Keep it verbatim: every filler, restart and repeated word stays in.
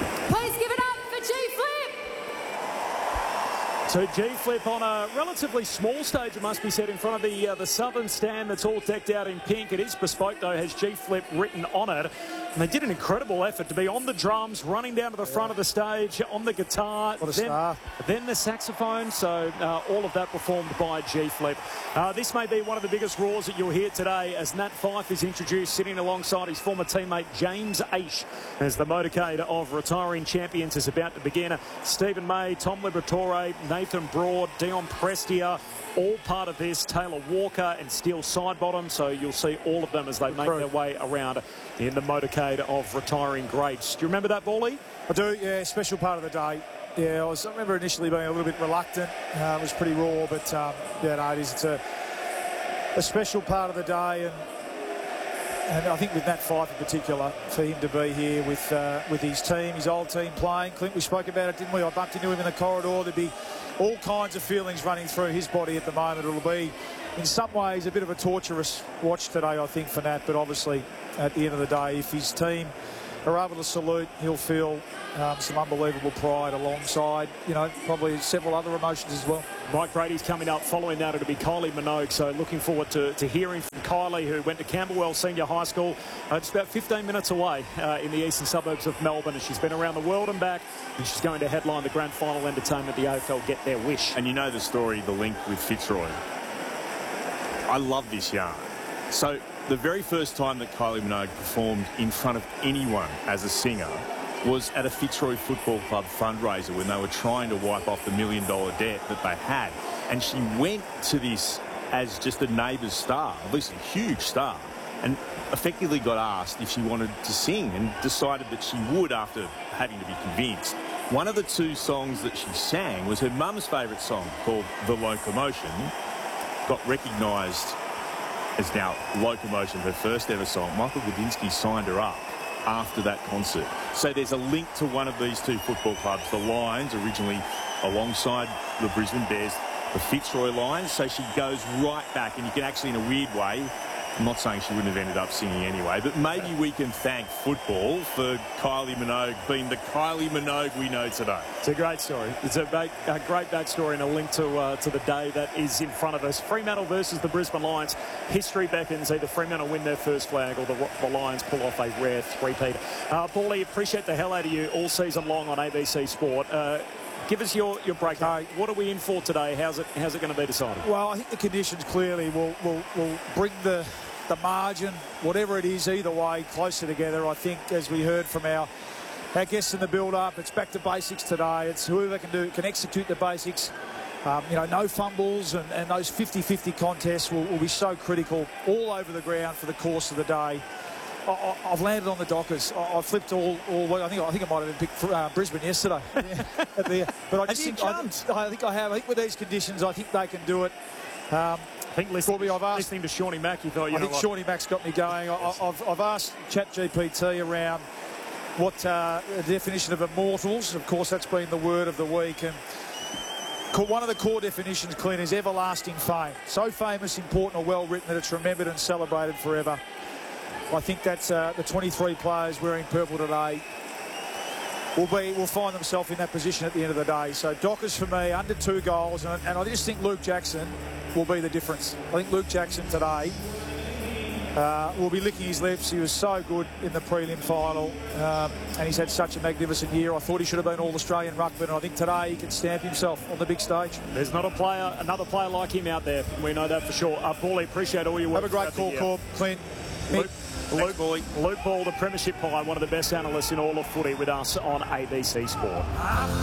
Please give it up for G-Flip. So G-Flip on a relatively small stage, it must be said, in front of the uh, the southern stand that's all decked out in pink. It is bespoke, though, has G-Flip written on it. And they did an incredible effort to be on the drums, running down to the front of the stage, on the guitar, What a then, star. then the saxophone. So uh, all of that performed by G-Flip. Uh, this may be one of the biggest roars that you'll hear today as Nat Fyfe is introduced, sitting alongside his former teammate James Aish as the motorcade of retiring champions is about to begin. Stephen May, Tom Liberatore, Nathan Broad, Dion Prestia, all part of this. Taylor Walker and Steele Sidebottom. So you'll see all of them as they make their way around in the motorcade of retiring greats. Do you remember that, Bally? I do, yeah, special part of the day. Yeah, I, was, I remember initially being a little bit reluctant. Uh, it was pretty raw, but um, yeah, no, it is. It's a, a special part of the day, and and I think with Nat Fyfe in particular, for him to be here with uh, with his team, his old team playing. Clint, we spoke about it, didn't we? I bumped into him in the corridor. There'd be all kinds of feelings running through his body at the moment. It'll be, in some ways, a bit of a torturous watch today, I think, for Nat. But obviously, at the end of the day, if his team are able to salute, he'll feel um, some unbelievable pride alongside, you know, probably several other emotions as well. Mike Brady's coming up. Following that, it'll be Kylie Minogue. So looking forward to, to hearing from Kylie, who went to Camberwell Senior High School, uh, just about fifteen minutes away uh, in the eastern suburbs of Melbourne. And she's been around the world and back, and she's going to headline the grand final entertainment, the A F L Get Their Wish. And you know the story, the link with Fitzroy. I love this yarn. So the very first time that Kylie Minogue performed in front of anyone as a singer was at a Fitzroy Football Club fundraiser when they were trying to wipe off the million dollar debt that they had. And she went to this as just a Neighbours star, at least a huge star, and effectively got asked if she wanted to sing and decided that she would after having to be convinced. One of the two songs that she sang was her mum's favourite song called The Locomotion, got recognised as now Locomotion, her first ever song. Michael Gudinski signed her up after that concert. So there's a link to one of these two football clubs, the Lions, originally alongside the Brisbane Bears, the Fitzroy Lions. So she goes right back, and you can actually, in a weird way, I'm not saying she wouldn't have ended up singing anyway, but maybe we can thank football for Kylie Minogue being the Kylie Minogue we know today. It's a great story. It's a, back, a great backstory and a link to uh, to the day that is in front of us. Fremantle versus the Brisbane Lions. History beckons either Fremantle win their first flag or the, the Lions pull off a rare three-peat. Uh, Paulie, appreciate the hell out of you all season long on A B C Sport. Uh, Give us your, your breakdown. What are we in for today? How's it how's it going to be decided? Well, I think the conditions clearly will, will, will bring the, the margin, whatever it is, either way, closer together. I think, as we heard from our, our guests in the build-up, it's back to basics today. It's whoever can do can execute the basics. Um, you know, no fumbles, and, and those fifty fifty contests will, will be so critical all over the ground for the course of the day. I, I've landed on the Dockers. I, I flipped all, all. I think I think I might have been picked uh, Brisbane yesterday. At the, but I just think I, I think I have. I think with these conditions, I think they can do it. Um, I think listening, I've asked, listening to Shawnee Mack, you thought, you I know think what? Shawnee Mack's got me going. I, I've, I've asked ChatGPT around what uh, the definition of immortals. Of course, that's been the word of the week, and one of the core definitions, Clint, is everlasting fame. So famous, important, or well written that it's remembered and celebrated forever. I think that's uh, the twenty-three players wearing purple today will be will find themselves in that position at the end of the day. So Dockers for me, under two goals, and, and I just think Luke Jackson will be the difference. I think Luke Jackson today uh, will be licking his lips. He was so good in the prelim final, um, and he's had such a magnificent year. I thought he should have been All-Australian ruckman, and I think today he can stamp himself on the big stage. There's not a player, another player like him out there. We know that for sure. Uh, Paulie, appreciate all your work. Have a great call, Corb. Clint. Luke, Luke, Luke Ball, the Premiership Pie, one of the best analysts in all of footy, with us on A B C Sport.